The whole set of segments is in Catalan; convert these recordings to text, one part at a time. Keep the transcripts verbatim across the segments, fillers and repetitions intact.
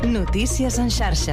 Notícies en xarxa.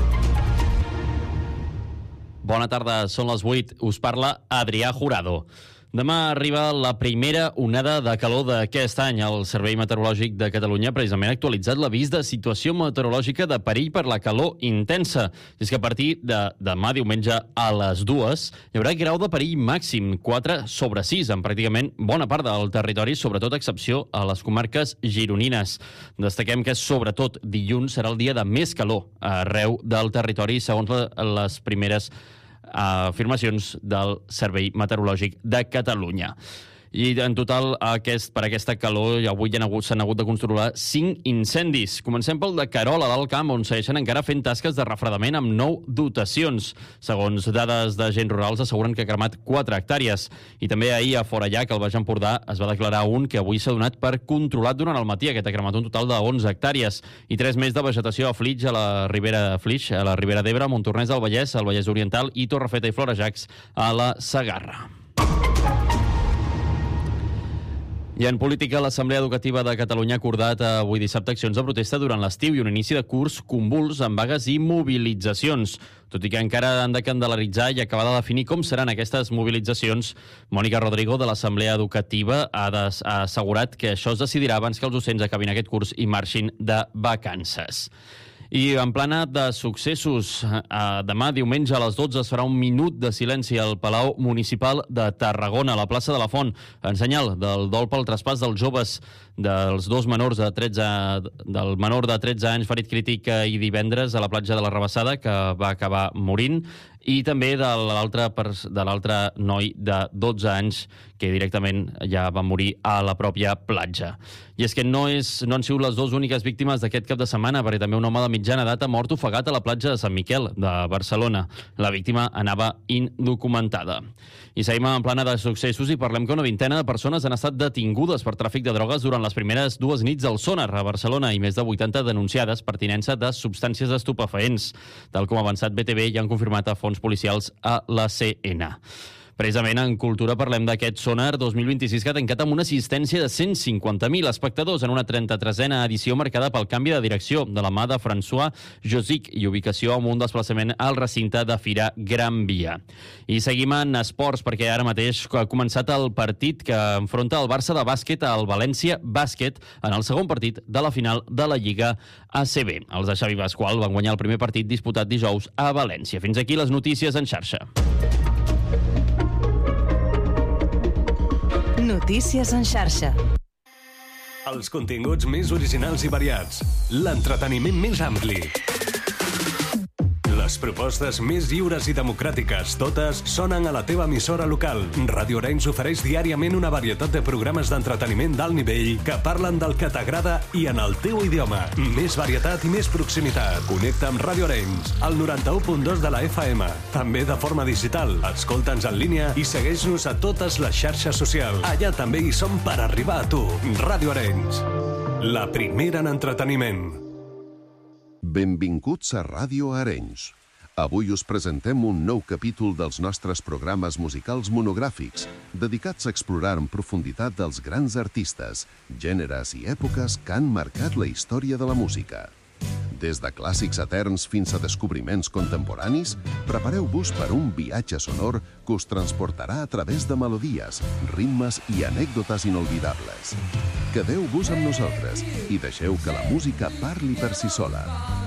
Bona tarda, són les vuit. Us parla Adrià Jurado. Demà arriba la primera onada de calor d'aquest any. El Servei Meteorològic de Catalunya precisament ha actualitzat l'avís de situació meteorològica de perill per la calor intensa. I és que a partir de demà diumenge a les dues hi haurà grau de perill màxim quatre sobre sis en pràcticament bona part del territori, sobretot a excepció a les comarques gironines. Destaquem que sobretot dilluns serà el dia de més calor arreu del territori, segons les primeres afirmacions del Servei Meteorològic de Catalunya. I en total, aquest, per aquesta calor, avui s'han hagut, hagut de controlar cinc incendis. Comencem pel de Carola, d'Alt Camp, on segueixen encara fent tasques de refredament amb nou dotacions. Segons dades d'agents rurals, asseguren que ha cremat quatre hectàrees. I també ahir a Forallac, al Baix Empordà, es va declarar un que avui s'ha donat per controlat durant el matí. Aquest ha cremat un total de onze hectàrees. I tres més de vegetació a Flix, a la Ribera Flix, a la Ribera d'Ebre, Montornès del Vallès, al Vallès Oriental i Torrefeta i Florejacs a la Segarra. I en política, l'Assemblea Educativa de Catalunya ha acordat avui dissabte accions de protesta durant l'estiu i un inici de curs convuls amb vagues i mobilitzacions. Tot i que encara han de candelaritzar i acabar de definir com seran aquestes mobilitzacions, Mònica Rodrigo, de l'Assemblea Educativa, ha, des, ha assegurat que això es decidirà abans que els docents acabin aquest curs i marxin de vacances. I en plana de successos, demà diumenge a les dotze es farà un minut de silenci al Palau Municipal de Tarragona, a la plaça de la Font, en senyal del dol pel traspàs dels joves dels dos menors de tretze, del menor de tretze anys ferit crític i divendres a la platja de la Rabassada, que va acabar morint, i també de l'altre de l'altre noi de dotze anys que directament ja va morir a la pròpia platja. I és que no, és, no han sigut les dues úniques víctimes d'aquest cap de setmana, perquè també un home de mitjana edat ha mort ofegat a la platja de Sant Miquel, de Barcelona. La víctima anava indocumentada. I seguim en plana de successos i parlem que una vintena de persones han estat detingudes per tràfic de drogues durant les primeres dues nits del Sonar a Barcelona i més de vuitanta denunciades per tinença de substàncies estupefaents. Tal com ha avançat B T V i han confirmat a fons policials a la C N. Precisament en cultura parlem d'aquest Sonar dos mil vint-i-sis que ha tancat amb una assistència de cent cinquanta mil espectadors en una trenta-tresena edició marcada pel canvi de direcció de la mà de François Josic i ubicació amb un desplaçament al recinte de Fira Gran Via. I seguim en esports perquè ara mateix ha començat el partit que enfronta el Barça de bàsquet al València Bàsquet en el segon partit de la final de la Lliga A C B. Els de Xavi Pasqual van guanyar el primer partit disputat dijous a València. Fins aquí les notícies en xarxa. Notícies en xarxa. Els continguts més originals i variats. L'entreteniment més ampli. Les propostes més lliures i democràtiques, totes sonen a la teva emissora local. Ràdio Arenys ofereix diàriament una varietat de programes d'entreteniment d'alt nivell que parlen del que t'agrada i en el teu idioma. Més varietat i més proximitat. Connecta amb Ràdio Arenys, al noranta-u punt dos de la F M. També de forma digital. Escolta'ns en línia i segueix-nos a totes les xarxes socials. Allà també hi som per arribar a tu. Ràdio Arenys, la primera en entreteniment. Benvinguts a Ràdio Arenys. Avui us presentem un nou capítol dels nostres programes musicals monogràfics, dedicats a explorar en profunditat dels grans artistes, gèneres i èpoques que han marcat la història de la música. Des de clàssics eterns fins a descobriments contemporanis, prepareu-vos per un viatge sonor que us transportarà a través de melodies, ritmes i anècdotes inolvidables. Quedeu-vos amb nosaltres i deixeu que la música parli per si sola.